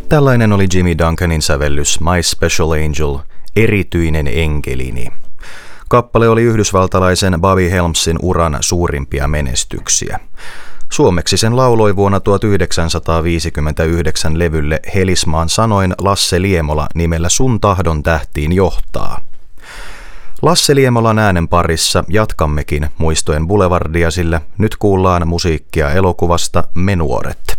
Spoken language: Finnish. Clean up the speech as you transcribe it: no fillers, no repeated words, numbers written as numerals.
Tällainen oli Jimmy Duncanin sävellys My Special Angel, erityinen enkelini. Kappale oli yhdysvaltalaisen Bobby Helmsin uran suurimpia menestyksiä. Suomeksi sen lauloi vuonna 1959 levylle Helismaan sanoin Lasse Liemola nimellä Sun tahdon tähtiin johtaa. Lasse Liemolan äänen parissa jatkammekin muistojen boulevardia, sillä nyt kuullaan musiikkia elokuvasta Me nuoret.